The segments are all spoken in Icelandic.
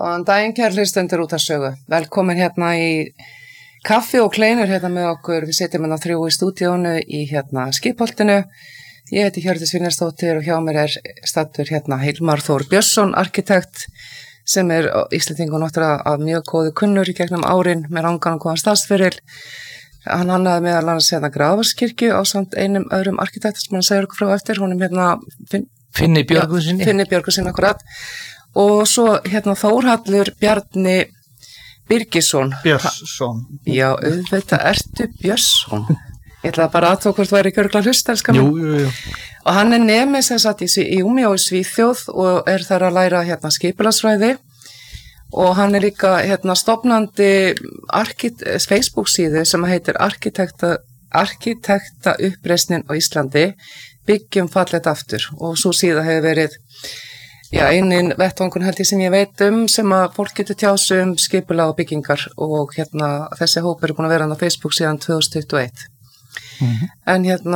Góðan daginn, kæru hlustendur út af sögu. Velkomin hérna í kaffi og kleinur hérna með okkur. Við sitjum hérna 3 í stúdíónu í hérna Skipholtinu. Ég heiti Hjördís Vinjarsdóttir og hjá mér staddur hérna Hilmar Þór Björnsson, arkitekt, sem Íslendingur náttúrulega af mjög góðu kunnur í gegnum árin með rangan og góðan starfsferil. Hann hannaði meðal annars hérna Grafarskirkju ásamt einum öðrum arkitekt sem hann segir okkur frá eftir. Hún hérna Finni Björgvinssyni. Finni Björgvinssyni akkurat. Og svo hérna Þórhallur Bjarni Birgisson. Björnsson. Já, auðvitað ertu Björnsson. Ég ætlaði bara aðtók hvort væri ekki örugglega hlusta, elskar mig. Jú. Og hann nemi sem sagt í Umeå í Svíþjóð og þar að læra hérna skipulagsfræði. Og hann líka hérna stofnandi Facebook síðu sem heitir Arkitekta uppreisnin á Íslandi, byggjum fallet aftur. Og svo síða hefur verið einin vettvangur held ég sem ég veit sem að fólk getur tjásu skipulag og byggingar og hérna þessi hópur búin að vera á Facebook síðan 2021. En hérna,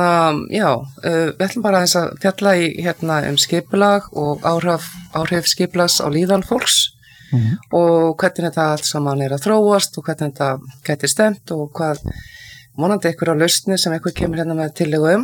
við ætlum bara aðeins að fjalla í hérna skipulag og áhrif skipulags á líðan fólks og hvernig þetta allt saman að þróast og hvernig þetta gæti stemt og hvað vonandi einhverja lausnir sem einhver kemur hérna með tillögu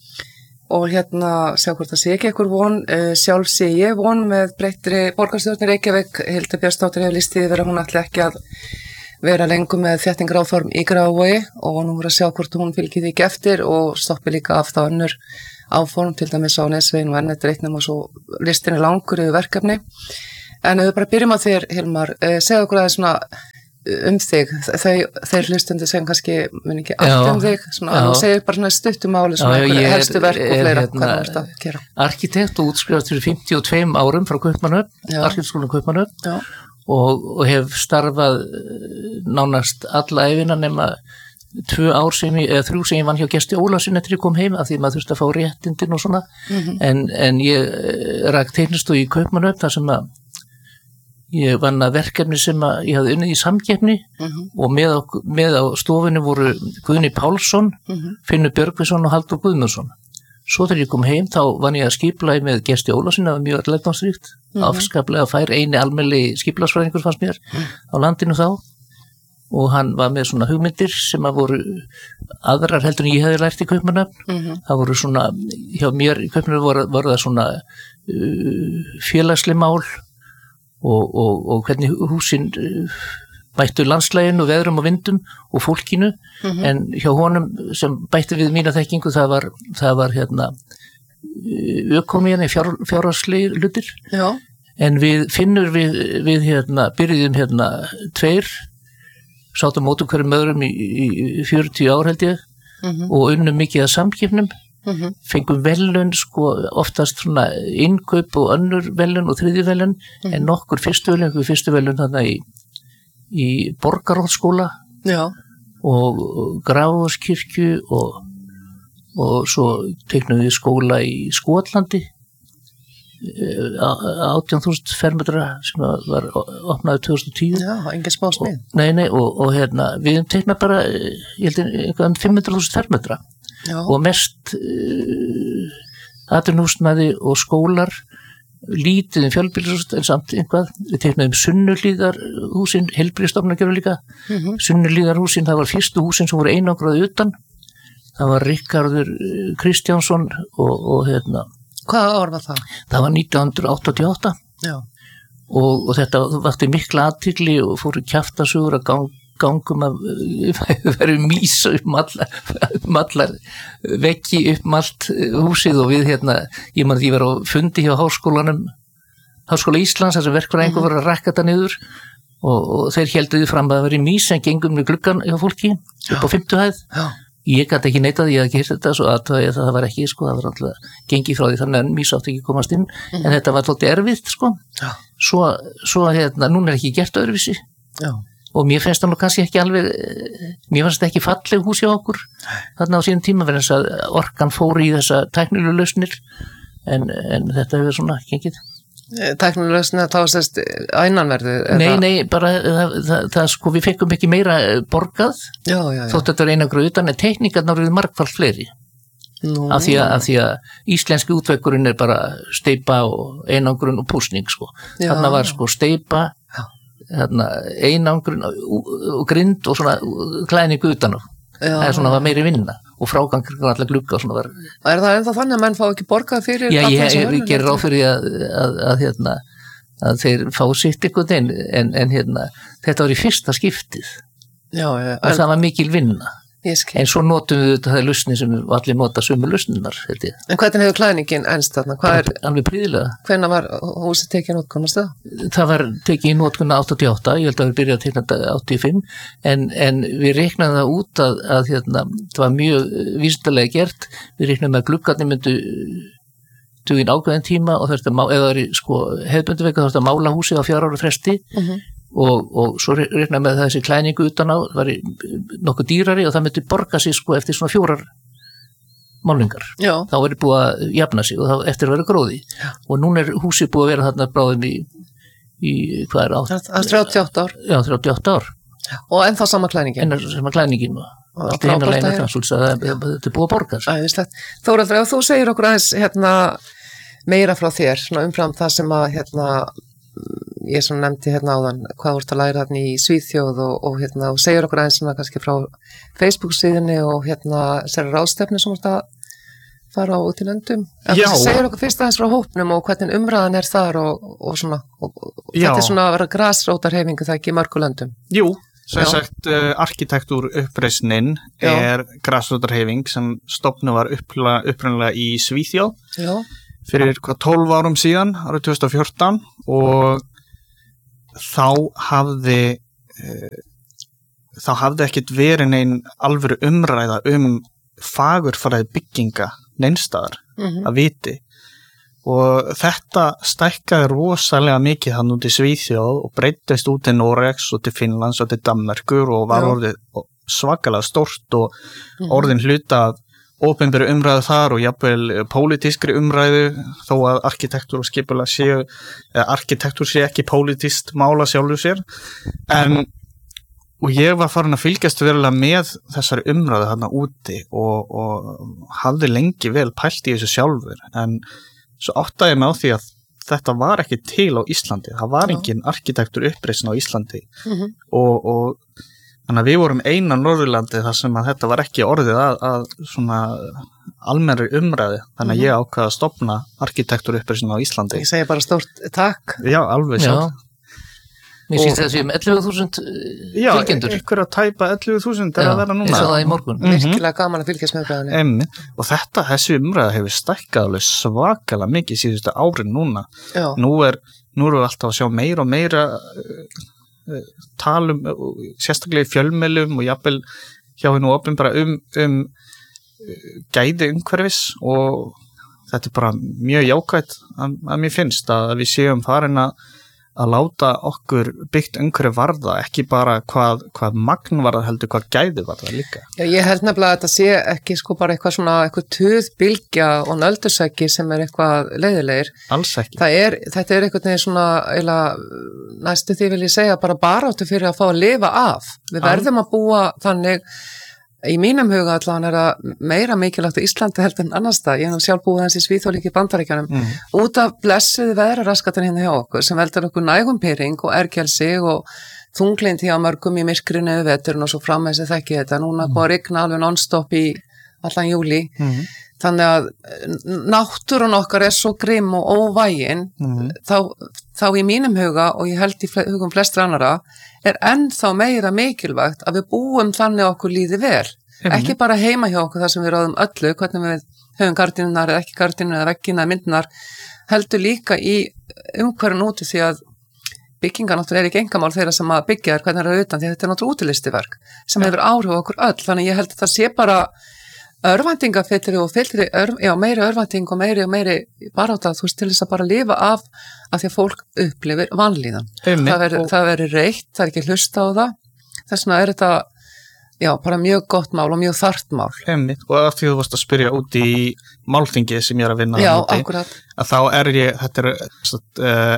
og hérna sjá hvort það sé ekki einhver von, sjálf sé ég von með breyttri borgarstjórn Reykjavík. Hildur Björnsdóttir hefur lýst yfir að hún ætli ekki að vera lengur með þéttingaráform í Grafarvogi og nú að sjá hvort hún fylgir því ekki eftir og stoppi líka af það önnur áform til dæmis á Nesvegin og N1 og svo listin langur yfir verkefni. En ef við bara byrjum á þér, Hilmar, segja okkur aðeins svona þig, þeir hlustendur sem kannski mun ekki allt þig, svona þú segir bara svona stuttumáli svona einhverju helstu verk og fleira, hvað þú ert að gera. Arkitekt og útskrifast fyrir 52 árum frá Kaupmannahöfn, Arkitektskólanum Kaupmannahöfn og hef starfað nánast alla ævina nema 2 ár sem eða 3 sem ég vann hjá Gesti Ólafssyni eftir ég kom heim af því maður þurfti að fá réttindin og svona en ég rak teiknistofu í Kaupmannahöfn þar sem að ég vann að verkefni sem að ég hafði unnið í samkeppni og með á stofunni voru Guðni Pálsson, Finnur Björgvinsson og Halldór Guðmundsson. Svo þegar ég kom heim þá vann ég að skipulagi með Gesti Ólafssyni, það var mjög lærdómsríkt, afskaplega fær eini almennilegi skipulagsfræðingur fannst mér á landinu þá og hann var með svona hugmyndir sem að voru aðrar heldur en ég hefði lært í Kaupmannahöfn. Það voru svona, hjá mér í Kaupmannahöfn voru það svona félagsleg mál og hvernig húsin bættu landslæginu, veðrum og vindum og fólkinu en hjá honum sem bætti við mína þekkingu það var hérna ökonomían fjárhagslegir hlutir en við finnur við hérna byrjuðum hérna 2 sátum mótum hverjum öðrum í 40 ár held ég og unnum mikið að samkeppnum fengum velun sko oftast svona innkaup og önnur velun og þriðju velun en nokkur fyrstu velun þarna í Borgarholtsskóla og Grafarskirkju og svo teiknum við skóla í Skotlandi 18.000 fermetra sem var opnaði 2010. Já, engin smá smið. Nei, og hérna við teiknum bara ég held að 500.000 fermetra og mest atvinnúsnæði og skólar lítið fjölbýlishús en samt einhvað, við teiknaðum Sunnuhlíðarhúsin, heilbrigðisstofnunar gerðu líka Sunnuhlíðarhúsin, það var fyrstu húsin sem voru einangraði utan, það var Ríkharður Kristjánsson og hérna. Hvaða ár var það? Það var 1988 og þetta vakti mikla athygli og fóru kjaftasögur að gangum að verið mísa allar veggi allt húsið og við hérna, ég var á fundi hjá Háskóla Íslands þar sem verkfræðingur var að rakka þetta niður og þeir hélduði fram að það verið mís sem gengum með gluggan hjá fólki upp á 50 hæð. Ég gæti ekki neitað, ég hafði ekki heyrt þetta svo að það var ekki, sko, það var alltaf gengið frá því þannig að mís átti ekki komast inn en þetta var þótti erfitt, sko. Svo hérna, núna ekki gert öðruvísi og mér finnst það nú kannski ekki alveg, mér finnst þetta ekki falleg hús hjá okkur þarna á sínum tíma verðins að orkan fór í þessa tæknilegu lausnir en þetta hefur svona gengið. Tæknilegu lausnir þá sést ænnanverðu? Nei, bara það sko við fekkum ekki meira borgað þótt þetta var einangrað utan en tekníkarnar eru margfalt fleiri af því að íslenski útvekkurinn bara steypa og einangrun og púsning sko. Þarna var sko steypa einangrun og grind og svona klæningu utan á. Það svona var meiri vinna og frágangur allar glugga og svona var. Er það ennþá þannig að menn fá ekki borgað fyrir? Já, ég gerir ráð fyrir að þeir fá sitt einhvern veginn en þetta var í fyrsta skiptið. Já, og það var mikil vinna. En svo notum við þetta lausni sem allir nota sömu lausninar. En hvernig hefur klæðningin ennst þarna? Alveg prýðilega. Hvenær var húsið tekið í notkun? Það var tekið í notkun 88, ég held að við byrjaði að tekna 85, en við reiknaðum það út að það var mjög vísindalega gert. Við reiknaðum að gluggarnir myndu duginn ákveðin tíma og eða það er hefðbundu vegna það mála húsið á 4 ára fresti. Og svo reiknaði með þessi klæningu utan á var nokkuð dýrari og það myndi borga sig eftir svona 4 málingar. Já. Þá verið búið að jafna sig og þá eftir að vera gróði. Já. Og núna húsið búið að vera þarna bráðum í hvað er átt? Það er 38 ár. Já, 38 ár. Já. Og ennþá sama klæningin. Sama klæningin. Allt í heimlega þetta er búið að borga sig. Æðislegt. Þórhallur, ef þú segir okkur aðeins meira frá þér, svona umfram það sem að ég svona nefndi áðan hvað voru að læra þarna í Svíþjóð og segir okkur aðeins svona kannski frá Facebook síðunni og sér ráðstefni sem voru að fara út í löndum. Segir okkur fyrst aðeins frá hópnum og hvernig umræðan er þar og svona þetta er svona að vera grasrótarhefingu það ekki í mörgu löndum. Jú, sem sagt arkitektúr uppreisnin er grasrótarhefing sem stofnuð var upprunalega í Svíþjóð. Já. Fyrir 12 árum síðan, árið 2014 og þá hafði ekkert verið neinn alvöru umræða fagurfræði bygginga neinstaðar að viti og þetta stækkaði rosalega mikið hann út í Svíþjóð og breyttist út til Noregs og til Finnlands og til Danmerkur og var orðið svakalega stórt og orðin hluta af opinberu umræðu þar og jafnvel pólitískri umræðu þó að arkitektúr og skipulag séu arkitektúr sé ekki pólitískt mála sjálfu sér og ég var farin að fylgjast verulega með þessari umræðu þarna úti og hafði lengi vel pælt í þessu sjálfur en svo áttaði ég mig á því að þetta var ekki til á Íslandi, það var engin arkitektúr uppreisn á Íslandi og þannig að við vorum eina Norðurlandi þar sem að þetta var ekki orðið að svona almennri umræðu. Þannig að ég ákvað að stofna arkitektúr uppreisn á Íslandi. Ég segi bara stórt takk. Já, alveg sjálf. Mér sýnst það sem 11.000 fylgjendur. Já, ykkur að tæpa 11.000 er að vera núna. Ég sá það í morgun. Virkilega gaman að fylgjast með umræðinni. Og þessi umræða hefur stækkað alveg svakalega mikið síðustu árin núna. Já. Nú erum við alltaf að sjá meira og meira talum sérstaklega í fjölmiðlum og jafnvel hjá hennu opinbera gæði umhverfis og þetta er bara mjög jákvætt að mér finnst að við séum farin að láta okkur byggt umhverfi varða, ekki bara hvað magn varða heldur, hvað gæði varða líka. Já, ég held nefnilega að þetta sé ekki bara eitthvað tuðbylgja og nöldursæki sem er eitthvað leiðilegir. Alls ekki. Þetta er eitthvað svona, næstu því vil ég segja, bara baráttu fyrir að fá að lifa af. Við verðum að búa þannig, í mínum huga allavega er það meira mikilvægt á Íslandi heldur en annars það. Ég hef sjálf búið hans í Svíþjóð líka í Bandaríkjunum út af blessuði veðraraskatan hérna hjá okkur sem veldur okkur nægum pyrring og ergelsi og þunglind hjá mörgum í myrkrinu við veturinn og svo fram með þessi þekki þetta. Núna búið að rigna alveg non-stop í allan júli. Þannig að náttúran okkar er svo grimm og óvægin þá í mínum huga og ég held í hugum flestra annara er ennþá meira mikilvægt að við búum þannig okkur líði vel. Ekki bara heima hjá okkur þar sem við ráðum öllu, hvernig við höfum gardínunar eða ekki gardínunar eða veggina eða myndnar, heldur líka í umhverfin úti því að byggingar náttúrulega er ekki engamál þeirra sem að byggja hvernig það er utan því þetta er náttúrulega útilistiverk sem hefur áhrif okkur öll, þannig ég held að það sé bara örvæntingafyllri og meiri örvænting og meiri barátta til þess að bara lifa af því að fólk upplifir vanlíðan. Það veri reitt, það er ekki hlusta á það. Þess vegna er þetta bara mjög gott mál og mjög þarft mál. Og af því þú varst að spyrja út í málþingi sem ég er að vinna Já, akkurat. Að þá þetta er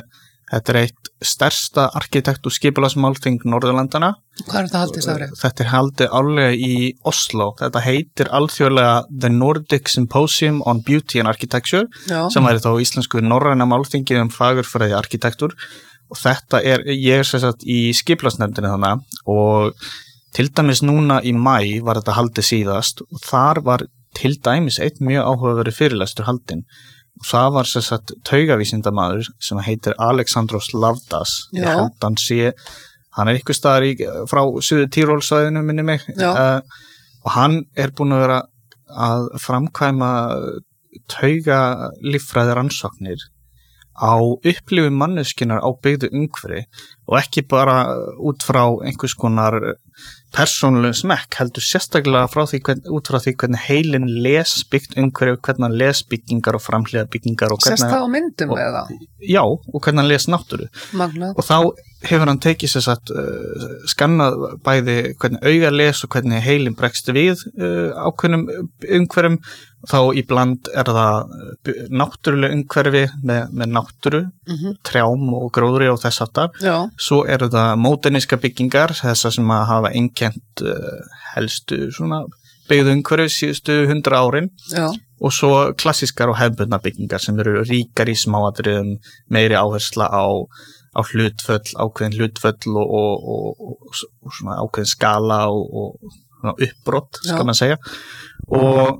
Þetta eitt stærsta arkitekt- og skipulagsmálþing Norðurlandana. Hvað þetta haldið árið? Þetta haldið árlega í Oslo. Þetta heitir alþjóðlega The Nordic Symposium on Beauty and Architecture, sem væri þá íslensku norræna málþingið fagurfræði arkitektúr. Og þetta ég sem sagt í skipulagsnefndinni þannig, og til dæmis núna í maí var þetta haldið síðast, og þar var til dæmis eitt mjög áhugaverður fyrirlestur haldinn. Það var sem sagt taugavísindamaður sem heitir Alexandros Lavdas. Ég held hann einhver staðar frá Suður Tírólsvæðinu minni mig, og hann búinn að vera að framkvæma taugalíffræði rannsóknir á upplifun manneskjunnar á byggðu umhverfi, og ekki bara út frá einhvers konar persónulegum smekk, heldur sérstaklega út frá því hvernig heilin les byggt umhverfi, hvernig hann les byggingar og framhliða byggingar. Sérst það á myndum eða? Já, og hvernig hann les náttúru. Magnað. Og þá hefur hann tekið sér satt skannað bæði hvernig auga les og hvernig heilin bregst við ákveðnum umhverfum. Þá í bland það náttúruleg umhverfi með náttúru, trjám og gróðri og þess aftar. Svo það móderníska byggingar, þessar sem að hafa einkennt helstu svona byggðu umhverfi síðustu 100 árin. Og svo klassískar og hefðbundna byggingar sem eru ríkar í smáatriðum, meiri áhersla á ákveðin hlutföll og svona ákveðin skala og uppbrott, skal man segja. Og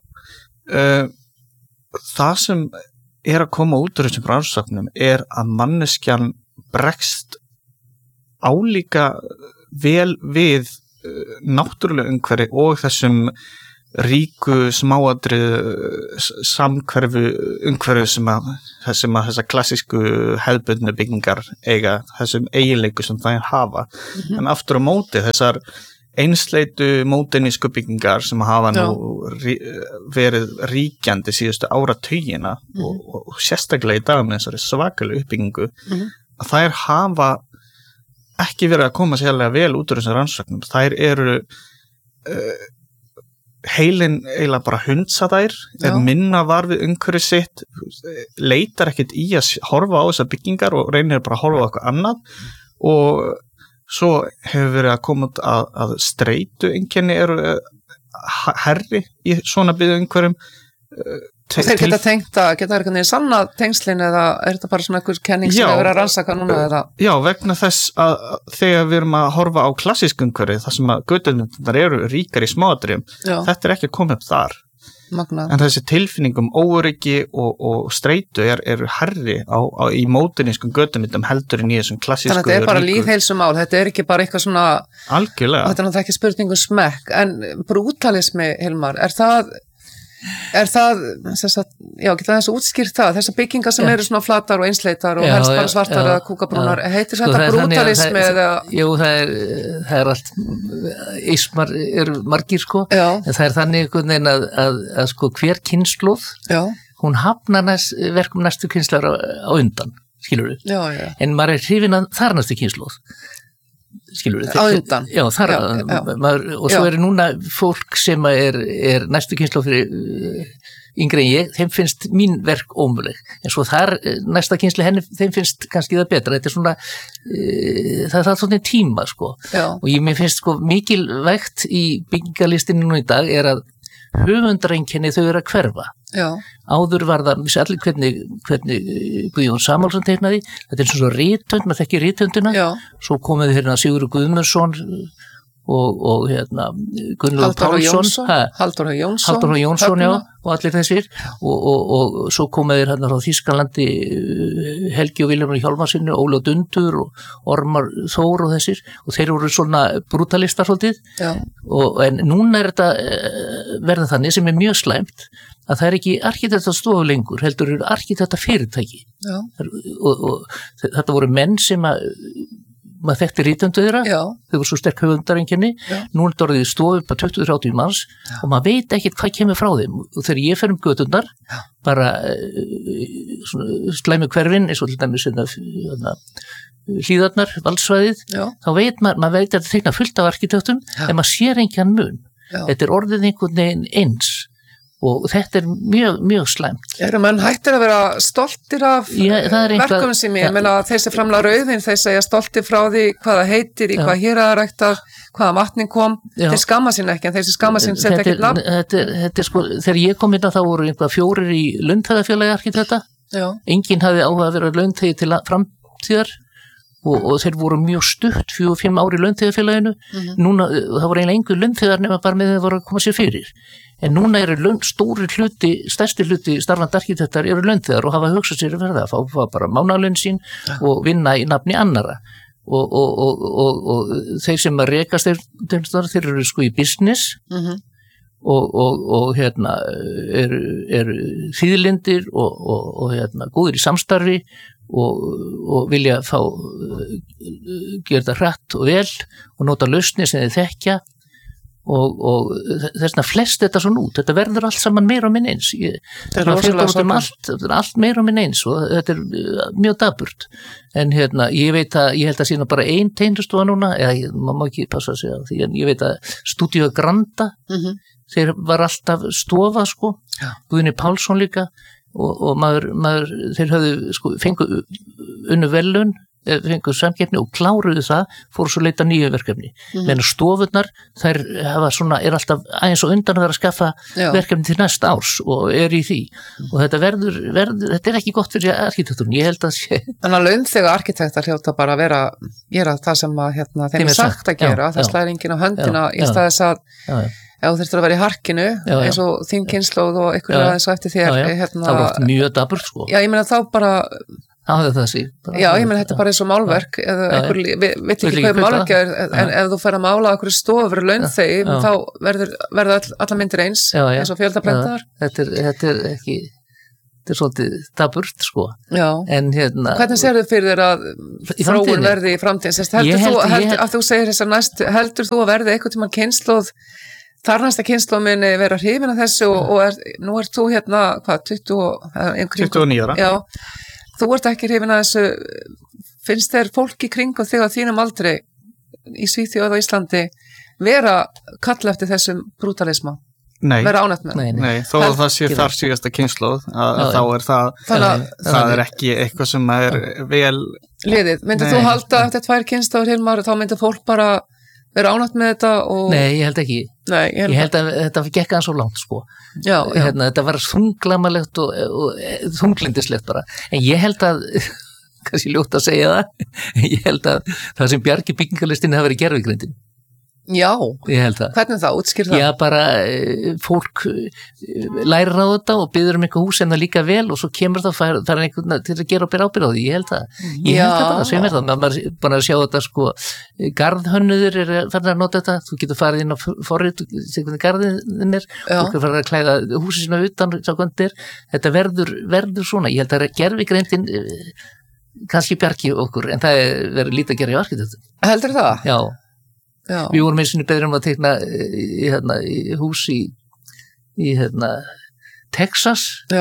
það sem að koma út úr þessum rannsóknum að manneskjan bregst álíka vel við náttúrulega umhverfi og þessum ríku smáatriðu samhverfu umhverfi sem að þessar klassísku hefðbundnu byggingar eiga, þessum eiginleiku sem það hafa. En aftur á móti þessar einsleitu módernísku byggingar sem hafa nú verið ríkjandi síðustu áratugina og sérstaklega í dag með þessari svakalega uppbyggingu, að þær hafa ekki verið að koma sérlega vel út úr þessum rannsóknum. Þær heilin eiginlega bara hundsa þær, minna var við umhverfi sitt, leitar ekkert í að horfa á þessar byggingar og reynir bara að horfa á eitthvað annað. Og svo hefur verið að koma út að streitu einkenni herri í svona byggðu umhverfum. Þeir geta tengt geta það eitthvað sannað tengslin, eða þetta bara svona einhver kenning sem hefur verið að rannsaka núna? Já, vegna þess að þegar við erum að horfa á klassísk umhverfi, þar sem að götumyndirnar eru ríkar í smáatriðum, þetta ekki að koma upp þar. Magnað. En þessi tilfinning óöryggi og streitu herri í módernískum götumyndum heldur en í þessum klassísku. Þannig að þetta bara lífheilsumál, þetta ekki bara eitthvað svona. Algjörlega. Þetta náttúrulega ekki spurningu smekk, en brútalismi, Hilmar, getur það útskýrt þessar byggingar sem eru svona flatar og einsleitar og helst bara svartar eða kúkabrúnar, heitir þetta brútalismi eða? Jú, það allt, ismar margir en það þannig einhvern veginn að hver kynslóð, hún hafnar verkum næstu kynslóðar á undan, skilur við, en maður hrifinn að þar næstu kynslóð. Á undan. Já, og svo núna fólk sem er næstu kynslóð fyrir yngri en ég, þeim finnst mín verk ómöguleg, en svo þar næsta kynslu þeim finnst kannski það betra. Þetta svona það svona tíma og mér finnst mikilvægt í byggingarlistinu nú í dag að höfundareinkenni þau að hverfa. Áður var það, vissi allir hvernig Guðjón Samúelsson teiknaði, þetta svo rithönd, maður þekkir rithöndina, svo komuðu Sigurður Guðmundsson og Gunnlaugur Pálsson, Halldór Jónsson, og allir þessir, og svo komuðu frá Þýskalandi Helgi og Vilhelmur Hjálmarsinni, Óli og Dundur og Ormar Þór og þessir, og þeir voru svona brútalistar svolítið, en núna þetta verða þannig sem mjög slæmt, að það ekki arkitektastofu lengur, heldur arkitektafyrirtæki, og þetta voru menn sem maður þekkti rithöndu þeirra, þau voru svo sterk höfundareinkenni, nú orðið stofu upp að 20-30 manns og maður veit ekkert hvað kemur frá þeim, og þegar ég fer göturnar, bara slæmi hverfin, eins og til dæmis Hlíðarnar, Valdsvæðið, þá veit maður veit að þetta teikna fullt af arkitektum, en maður sér engan mun. Þetta orðið einhvern veginn eins, og þetta mjög slæmt. Eru menn hættir að vera stoltir af verkum sem ég meina þessi framla rauðin, þeir segja stoltir frá því hvað það heitir, í hvað héraðaræktað, hvaða vatning kom, þeir skamma sín ekki, en þessi skamma sín setja ekkert nafn. Þetta sko, þegar ég kom inn þá voru einhvað 4 í launþegafélagi arkitekta, enginn hafði áhuga að vera launþegi til framtíðar og þeir voru mjög stutt 4-5 ár í launþegafélaginu, núna það voru eiginlega engu launþegar nema bara með þeir voru að koma sér fyrir. En núna eru stærsti hluti starfandi arkitektar eru launþegar og hafa hugsað sér að verða að fá bara mánaðarlaun sín og vinna í nafni annarra og þeir sem að rekast þeir eru sko í business og hérna eru þýðlindir og hérna góðir í samstarfi og vilja gera þetta hratt og vel og nota lausnir sem þeir þekkja og þessna flest þetta svona út, þetta verður allt saman meira og minn eins þetta er allt meira og minn eins og þetta er mjög daburt en hérna, ég held að sína bara ein teindustofa núna, eða maður má ekki passa að segja því en ég veit að Stúdíó Granda þeir var alltaf stofa sko, Guðni Pálsson líka og maður þeir höfðu sko, fengu unnu velun fengu samkeppni og kláruðu það fóru svo leita nýju verkefni menn stofurnar, þær er alltaf aðeins og undan að vera að skaffa verkefni til næsta árs og í því og þetta verður þetta er ekki gott fyrir arkitektúrun, ég held að Þannig að launþega arkitektar hljóta bara að gera það sem að þeim er sagt að gera, það slæðir enginn á höndina í staðis að ef þú þurftir að vera í harkinu eins og þín kynslóð og ykkur aðeins og eftir þér það var oft mjög daburt sko Já, ég meina þá bara Já, ég meina þetta er bara eins og málverk eða einhver veit ekki hvað málverk er en ef þú fer að mála okkur stofur launþegi þá verður alla myndir eins eins og fjöldaprentaðar Þetta er ekki þetta er svolítið daburt sko en hérna Hvernig sérðu fyrir þér að þróun verði í framtíðin að þú segir þess að næst heldur þú að verði einhvern tímann kynslóð þar næsta kynslóð muni vera hrifin af þessu og nú ert þú hérna hvað 29 ára Já Þú ert ekki hrifin að þessu, finnst þér fólk í kring og þig á þínum aldri í Svíþjóð og Íslandi vera kalla eftir þessum brútalisma? Nei. Vera ánægt með? Nei, þó að það sé þar síðasta kynslóð, þá er það er ekki eitthvað sem er vel... Liðið, myndir þú halda eftir 2 kynslóður Hilmar, þá myndir fólk bara vera ánægt með þetta og... Nei, ég held ekki. Nei, ég held að þetta gekk aðeins svo langt, sko. Já. Þetta var þunglamalegt og þunglindislegt bara. En ég held að, kannski ljótt að segja það, ég held að það sem bjargi byggingarlistinni hafi verið gervigrindin. Já, ég held það. Hvernig það, útskýr það? Já, bara fólk lærir á þetta og biður eitthvað hús en það líka vel og svo kemur það einhvern til að gera og byrja ábyrgð á því, ég held það. Ég held það bara, sem er það, maður er bara að sjá þetta sko, garðhönnuður er farin að nota þetta, þú getur farið inn á forrit, hvernig garðin er, þú getur farið að klæða húsið sína utan, sá hvernig þetta verður svona, ég held að gervigreindin kannski bjargi okkur, en það verður lítið að gera í arkitektur. Heldur það? Já. Já. Við vorum eins og beðrum að teikna í hús í Texas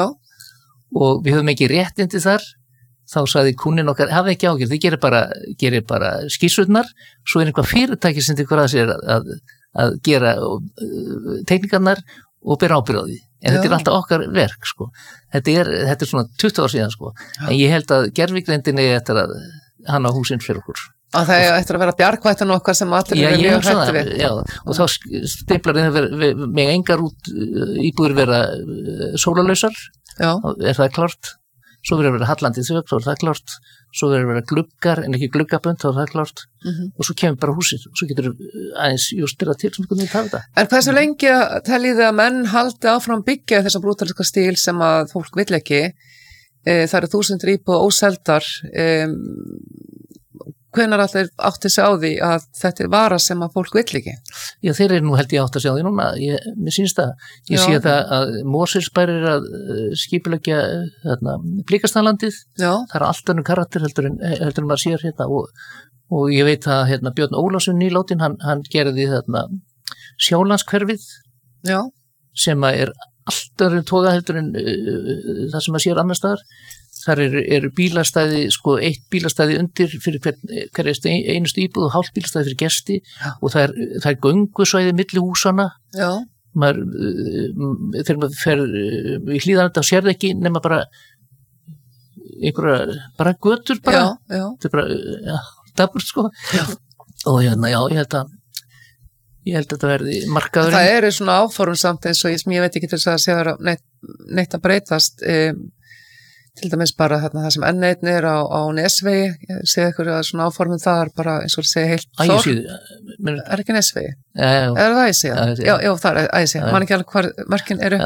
og við höfum ekki réttindi þar þá sagði kúnin okkar, hafa ekki ágjörð þið gerir bara skísurnar svo er einhvað fyrirtæki sem ykkur að sér að gera teikningarnar og bera ábyrgð á því en þetta er alltaf okkar verk sko. þetta er svona 20 ár síðan sko. En ég held að gervigreindinni eftir að hann á húsinn fyrir okkur að það er eftir að vera bjargvættan okkar sem allir er mjög hrættu við. Já, og þá stimplar með engar út íbúður vera sólalausar, er það klárt, svo verður að vera hallandið þök, þá er það klárt, svo verður að vera gluggar en ekki gluggabönd, þá er það klárt og svo kemur bara húsið og svo getur aðeins justera til sem hvernig það er það. En hversu lengi teljið þið að menn haldi áfram byggja þessa brútaliska stíl sem að fólk vill ekki, það eru 1000 íbúð óseldar, hvenær allir átti sig á því að þetta er vara sem að fólk vill ekki? Já, þeir eru nú held ég átti sig á því núna, mér sýnst það. Ég sé það að Mosfellsbær er að skipuleggja Blikastaðlandið, það er allt önnur karakter heldur en maður sér hérna og ég veit að Björn Ólafsson nýláttinn, hann gerði Sjálandskverfið sem að er allt önnur tóga heldur en það sem maður sér annar staðar. Þar eru bílastæði, sko, 1 bílastæði undir fyrir hver einustu íbúð og hálft bílastæði fyrir gesti og það er göngusvæði milli húsana þegar maður fer í hlíðan þá sér það ekki nema bara einhverja, bara götur bara, þetta bara dabur sko og hérna, ég held að þetta verði markaðurinn. Það eru svona áform samt eins og ég veit ekki til þess að sé það neitt að breytast til dæmis bara þarna það sem N1 er á Nesvegi, ég sé eitthvað svona áformum þar bara eins og það segja heilt þorp, er ekki Nesvegi? Er það Ægisíða? Já, það er Ægisíða, man ekki alveg hvar mörkin eru.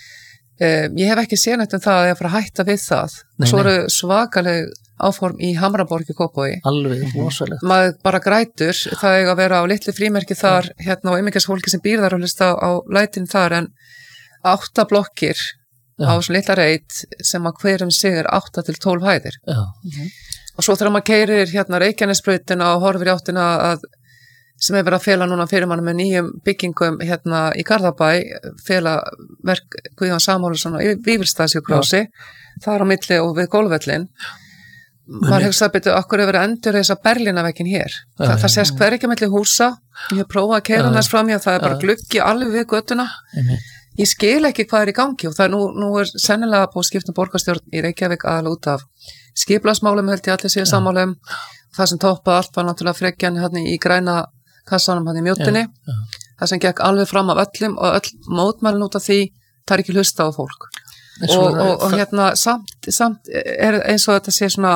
Ég hef ekki séð neitt það að ég fara að hætta við það. Svo eru svakaleg áform í Hamraborg í Kópavogi. Alveg, rosalegt. Maður bara grætur, það eiga að vera á litlu frímerki þar, hérna á ymmingasfólki sem býr þar og hlusta á lætin þar, en 8 blokkir á svona litla reit sem að hverjum sig 8 til 12 hæðir. Og svo þegar maður keyrir hérna Reykjanesbrautina og horfir í áttina að sem verið að fela núna fyrir mann með nýjum byggingum hérna í Garðabæ, fela verk Guðjón Samúelsson í Vífilsstaðsjúkrahúsi, þar á milli og við Golfvöllin. Maður hefur sagt betur, okkur hefur verið að endurreisa Berlínaveginn hér. Það sést hver ekki á milli húsa, ég hef prófað að keyra þess fram hjá, það er bara gluggi alveg við götuna. Ég skil ekki hvað er í gangi og það er nú er sennilega búið skiptum borgarstjórn í Reykjavík aðal út af skipulagsmálum held ég allir séu sammálum. Það sem toppaði allt var náttúrulega frekjan hérna í græna kassanum hann í Mjóttinni. Það sem gekk alveg fram af öllum og öll mótmælin út af því það er ekki hlusta á fólk. Og hérna samt er eins og þetta sé svona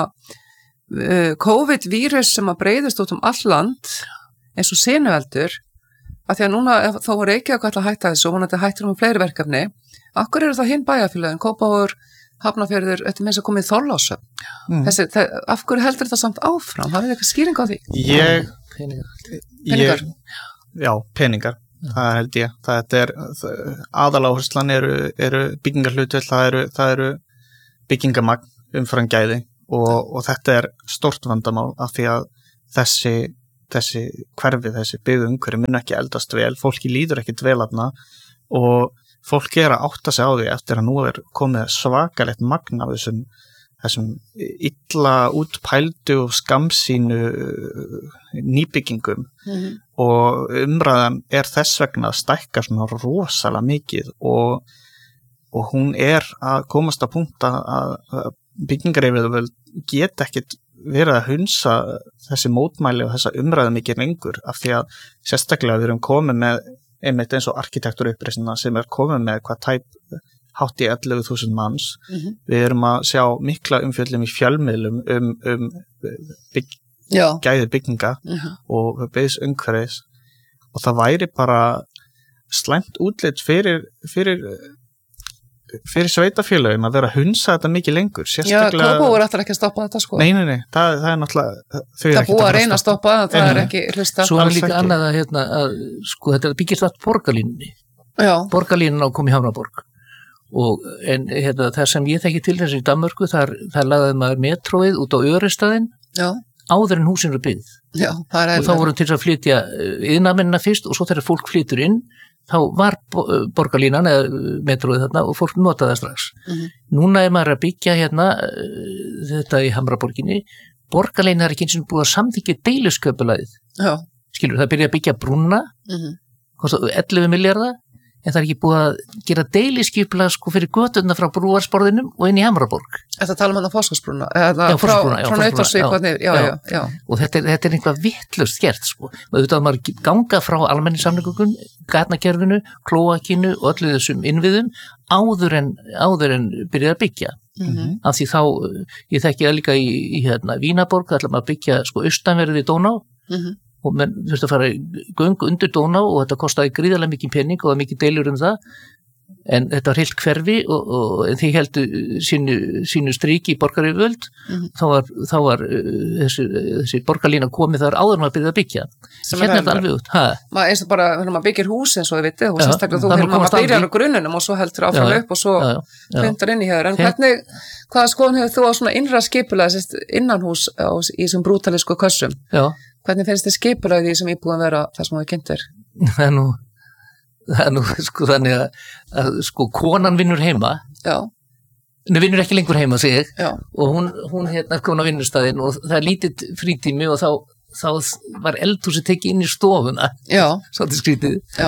COVID-vírus sem að breiðist út all land eins og sinueldur. Að því að núna þá var Reykjavík að hætta þessu og hún hættir fleiri verkefni. Akkur eru það hinn bæjarfélögin, Kópavogur, Hafnarfjörður, þetta með þess að komið Þorlákshöfn. Af hverju heldur þetta samt áfram? Hafið þið eitthvað skýring á því? Peningar? Já, peningar. Það held ég. Það er aðaláherslan eru byggingarhlutvill, það eru byggingamagn umfram gæði og þetta er stórt vandamál af því að þessi hverfi, þessi byggðumhverfi mun ekki eldast vel, fólki líður ekki vel þarna og fólk er að átta sig á því eftir að nú er komið svakalegt magn af þessum illa útpældu og skamsínu nýbyggingum og umræðan er þess vegna að stækka svona rosalega mikið og hún er að komast að punkta að byggingaryfirvöld geta ekkit verið að hunsa þessi mótmæli og þessa umræðu mikið lengur af því að sérstaklega við erum komið með einmitt eins og arkitekturuppreisnina sem er komið með hátt í 11.000 manns. Við erum að sjá mikla umfjöllum í fjölmiðlum gæði bygginga og byggðsumhverfis og það væri bara slæmt útlit fyrir sveitafélögum að vera að hunsa þetta mikið lengur. Kópavogur er alltaf ekki að stoppa þetta sko. Nei, það er náttúrulega það búið að reyna að stoppa það er ekki hlusta. Svo er líka annað að sko þetta byggist allt borgarlínunni. Borgarlínan á kom í Hamraborg en það sem ég þekki til þess í Danmörku þar lagði maður metróið út á Örestaðinn áður en húsin eru byggð. Og þá voru til að flytja iðnamennina fyrst og svo þegar fólk flytur inn þá var borgarlínan eða metróið þarna og fólk notaði það strax. Núna er maður að byggja þetta í Hamraborginni. Borgarlínan er ekki eins og búið að samþykkja deilusköpulagið. Skilur, það byrja að byggja brúna, kostaði 11 milljarða, en það er ekki búið að gera deiliskipulag sko fyrir göturna frá brúarsporðinum og inn í Hamraborg. Þetta tala hann á Fossvogsbrúna? Frá Nauthólsvík niður, já. Og þetta er einhvað vitlaust gert sko. Maður ganga frá almenningssamgöngum, gatnakerfinu, klóakinu og öllu þessum innviðum áður en byrjaði að byggja. Af því þá, ég þekki það líka í Vínaborg, það ætla maður að byggja sko austanverðið við Dóná og menn þurfti að fara göng undir Dóná og þetta kostaði gríðarlega mikið pening og það mikið deilur það en þetta var heilt hverfi en því heldu sínu stríki í borgaryfirvöld þá var þessi borgarlína komið þar áður en maður byrjaði að byggja hérna er þetta alveg út eins og bara, maður byggir hús eins og þið vitið og sérstaklega þú maður byrjar á grunnunum og svo heldur áfram upp og svo hundar inn í hér en hvaða skoðun hefur þú á svona innra skipulega innanhús í þessum brútalísku kössum? Hvernig finnst þið skipulagið því sem íbúin vera það sem þú kynntir? Það er nú sko þannig að sko konan vinnur heima. Hún vinnur ekki lengur heima sig og hún kom á vinnustæðin og það er lítið frítími og þá var eldhúsi tekið inn í stofuna. Svolítið skrítið.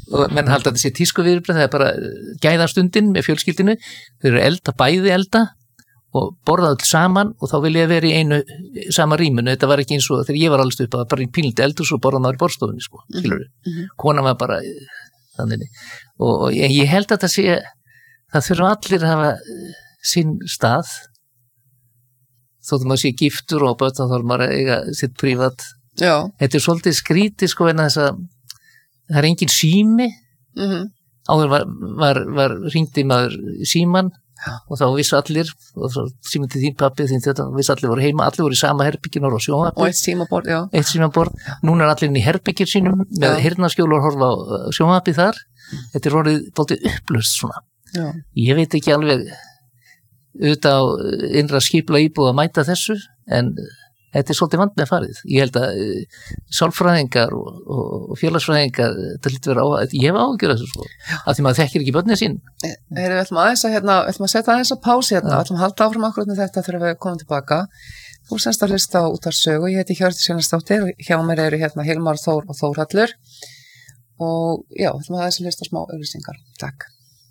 og menn halda þetta sé tískuviðurbrigði, það er bara gæðastundin með fjölskyldinu, þau eru bæði elda og borða öll saman og þá vil ég vera í einu sama rýminu, þetta var ekki eins og þegar ég var alveg upp að bara í pínlítið eldur svo borða maður í borðstofunni sko, konan var bara þannig og ég held að það þurfa allir að hafa sinn stað þóttum að sé giftur og börn þá þarf maður að eiga sitt prívat. Þetta svolítið skrítið sko en þess að það engin sími áður var hringdi maður síman og þá vissi allir og síminn til þín pappi þín þetta vissi allir voru heima, allir voru í sama herbygginu og sjónvarpi og eitt símaborð núna er allir inn í herbyggir sínum með heyrnarskjól og horfa á sjónvarpi þar þetta er orðið dálítið upplust svona ég veit ekki alveg auðvitað á innra skipla íbúð að mæta þessu en þetta er svolítið vand með farið. Ég held að sálfræðingar og félagsfræðingar þetta lítur vera ég hef áhyggjur þessu svo, af því maður þekkir ekki börnin sín. Við ætlum að setja aðeins að pási hérna, við ætlum að halda áfram akkurat með þetta þegar við komum tilbaka. Þú semst að hlusta á Útvarpssögu, ég heiti Hjördís Jónsdóttir og hjá mér eru hérna Hilmar Þór og Þórhallur og já, við ætlum að aðeins að hlusta smá auglýsingar. Takk.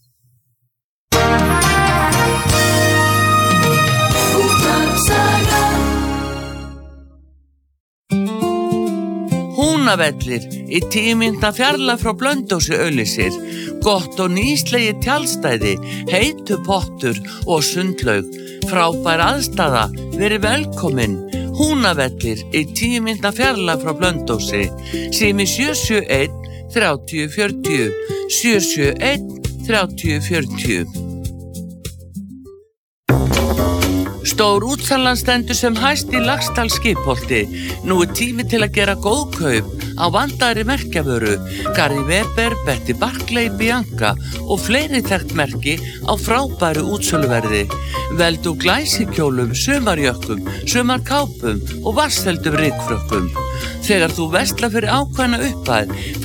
Húnavellir í 10 mínútna fjarlægð frá Blönduósi auglýsir gott og nýslegi tjaldstæði, heitu pottur og sundlaug, frábær aðstaða, verið velkomin. Húnavellir í 10 mínútna fjarlægð frá Blönduósi, sími 771 30 40 771 30 40. Stór útsalan stendur sem hæst í Laxdal Skipholti. Nú er tími til að gera góð kaup á vandaðri merkjavöru, Gary Weber, Betty Barclay, Bianca og fleiri þekkt merki á frábæru útsöluverði. Veldu glæsikjólum, sumarjökkum, sumarkápum og vatnsfeldum rykfrökkum. Þegar þú verslar fyrir ákveðna upphæð